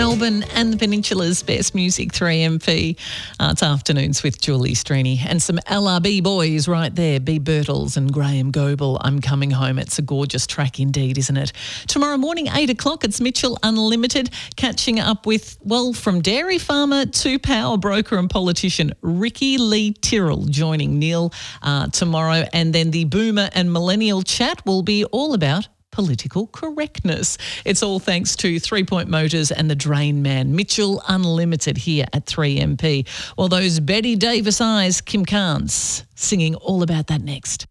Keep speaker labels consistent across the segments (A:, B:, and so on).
A: Melbourne and the Peninsula's best music, 3MP. It's Afternoons with Julie Strini and some LRB boys right there, B. Birtles and Graham Goebel. I'm Coming Home. It's a gorgeous track indeed, isn't it? Tomorrow morning, 8 o'clock, it's Mitchell Unlimited, catching up with, well, from dairy farmer to power broker and politician, Ricky Lee Tyrrell, joining Neil tomorrow. And then the Boomer and Millennial chat will be all about political correctness. It's all thanks to 3 Point Motors and the Drain Man. Mitchell Unlimited here at 3MP. Well, those Betty Davis eyes, Kim Carnes, singing all about that next.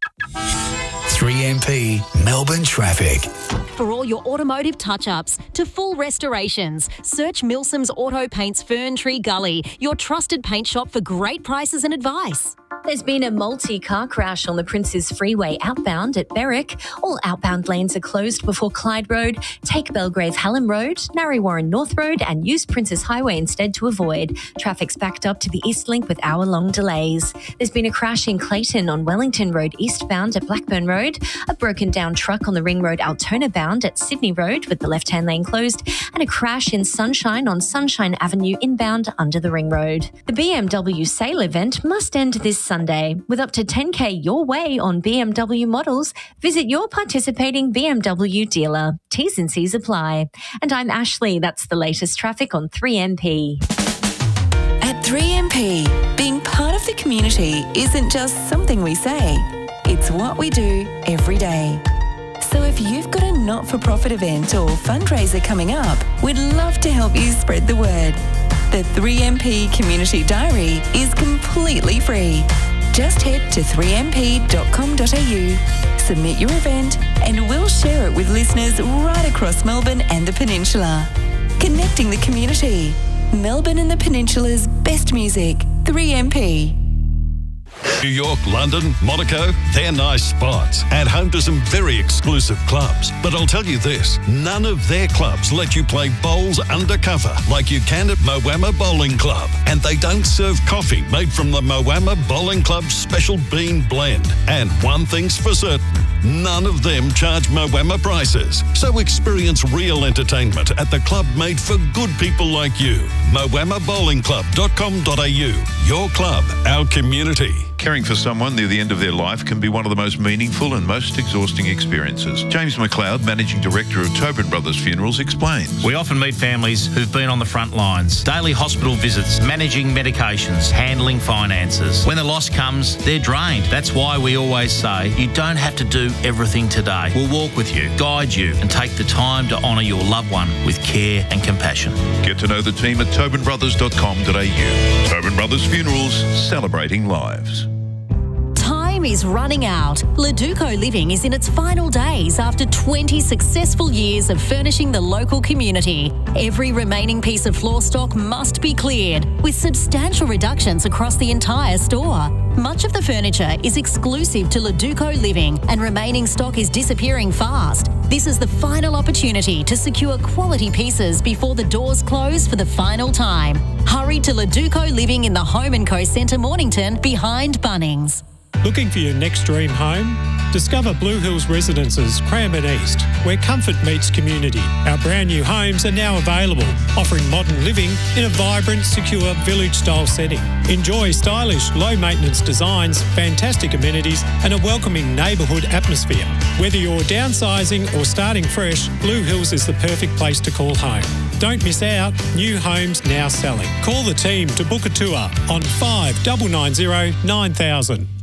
B: 3MP Melbourne Traffic.
C: For all your automotive touch-ups to full restorations, search Milsom's Auto Paints Fern Tree Gully, your trusted paint shop for great prices and advice.
D: There's been a multi-car crash on the Princes Freeway outbound at Berwick. All outbound lanes are closed before Clyde Road. Take Belgrave Hallam Road, Narre Warren North Road and use Princes Highway instead to avoid. Traffic's backed up to the East Link with hour-long delays. There's been a crash in Clayton on Wellington Road eastbound at Blackburn Road. A broken-down truck on the Ring Road Altona bound at Sydney Road with the left-hand lane closed. And a crash in Sunshine on Sunshine Avenue inbound under the Ring Road. The BMW sale event must end this Sunday. With up to $10,000 your way on BMW models, visit your participating BMW dealer. T's and C's apply. And I'm Ashley. That's the latest traffic on 3MP.
E: At 3MP, being part of the community isn't just something we say. It's what we do every day. So if you've got a not-for-profit event or fundraiser coming up, we'd love to help you spread the word. The 3MP Community Diary is completely free. Just head to 3mp.com.au, submit your event, and we'll share it with listeners right across Melbourne and the Peninsula. Connecting the community. Melbourne and the Peninsula's best music, 3MP.
F: New York, London, Monaco, they're nice spots and home to some very exclusive clubs. But I'll tell you this, none of their clubs let you play bowls undercover like you can at Moama Bowling Club. And they don't serve coffee made from the Moama Bowling Club's special bean blend. And one thing's for certain, none of them charge Moama prices. So experience real entertainment at the club made for good people like you. MoamaBowlingClub.com.au. Your club, our community.
G: Caring for someone near the end of their life can be one of the most meaningful and most exhausting experiences. James McLeod, Managing Director of Tobin Brothers Funerals, explains.
H: We often meet families who've been on the front lines. Daily hospital visits, managing medications, handling finances. When the loss comes, they're drained. That's why we always say you don't have to do everything today. We'll walk with you, guide you, and take the time to honour your loved one with care and compassion.
G: Get to know the team at tobinbrothers.com.au. Tobin Brothers Funerals, celebrating lives.
C: Time is running out. Leduco Living is in its final days after 20 successful years of furnishing the local community. Every remaining piece of floor stock must be cleared, with substantial reductions across the entire store. Much of the furniture is exclusive to Leduco Living and remaining stock is disappearing fast. This is the final opportunity to secure quality pieces before the doors close for the final time. Hurry to Leduco Living in the Home & Co Centre, Mornington, behind Bunnings.
I: Looking for your next dream home? Discover Blue Hills Residences, Cranbourne East, where comfort meets community. Our brand new homes are now available, offering modern living in a vibrant, secure, village-style setting. Enjoy stylish, low-maintenance designs, fantastic amenities and a welcoming neighbourhood atmosphere. Whether you're downsizing or starting fresh, Blue Hills is the perfect place to call home. Don't miss out. New homes now selling. Call the team to book a tour on 5990 9000.